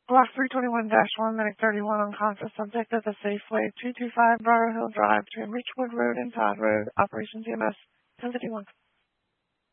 Block 321-1, Medic 31 unconscious subject at the Safeway 225 Barrow Hill Drive between Richwood Road and Todd Road. Operations EMS 1051.